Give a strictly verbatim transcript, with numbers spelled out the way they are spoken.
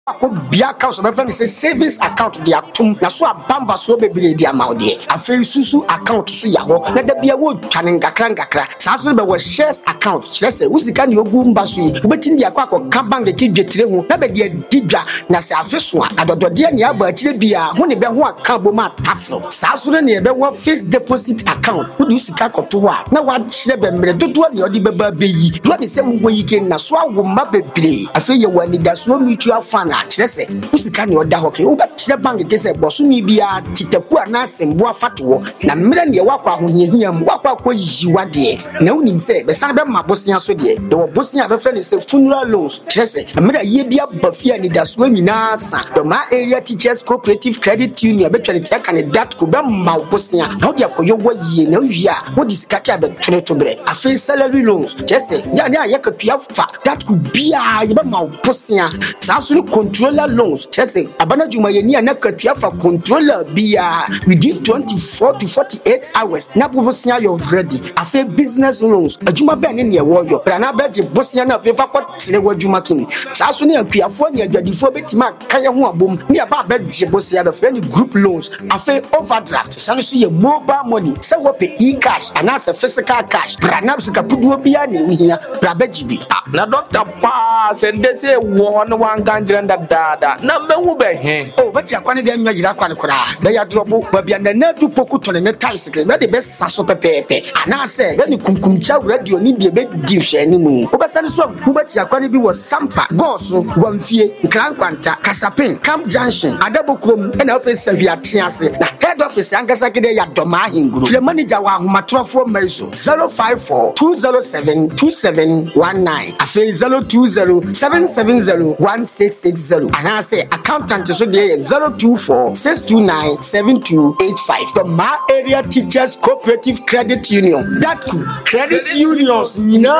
ko bia account so be friend say savings account de atom na so abamba so be be de amount de afei susu account so ya ho na da bia wo twane ngakra ngakra saa so be wo shares account kire say usika ne ogu mba so yi obetin de akwa ka bank ke dwetire ho na be de didwa na se afi so a adodode ne aba akire bia ho ne be ho account bo ma tafro saa so ne be wo fixed deposit account wo de usika koto ho a na wa kire be mre dodo ne odi be ba be yi do ne se wo yi ke na so awo ma bebre afei ye wani da so mutual fund a kire say usika ne oda ho ke wo ba kire bank ke say boso mi bia titaku ana sembo afato na mre ne wakwa ahohiahia mu wakwa ko yiwade na unim say be san be mabosia so de de wo bosia be friend say funeral loans kire say mre ye bia bafia ni da so nyina sa do ma area teachers cooperative credit union be twere tia candidate ko be ma bosia na de akoyo wo yie na wi a wo disika ka be twere to bre afei salary loans kire say ya ne ayakatua fa that could be a ye be ma bosia sa so controller loans kire say abana juma ye ni na katua fa controller bia within twenty-four to forty-eight hours na bosia you ready afei business loans adwuma be ne ne wo yo pra na beje bosia na afei fa kwatre wadwuma kin saa so ne akuafo ne adwadifo betima kan ye ho abom ne ba beje bosia be friend group loans afei overdraft saa so ye mobile money se wo pe e-cash ana se physical cash pra na sika puduo bia ne hia pra beje bi na doctor pa sende se wo no wan kanjira dada na mehu be he o beti akwane de anwa jira kwane kora be ya drop ba bia na na du poku to ne ties ke be de be saso pepepe ana se be ni kunkumcha radio ni de be di hwe ni mu o be sane so bu beti akwane bi wo sampa goso wamfie nkran kwanta kasapin camp junction adabokrom na office wi atiase na head office angasa kede ya doma hinguru le manager wa ahomatrofo maiso zero five four two zero seven two seven one nine afi zero two zero seven seven zero one six six zero ana say accountant so dey zero two four six two nine seven two eight five the Ma Area Teachers Cooperative Credit Union that could credit unions, you know.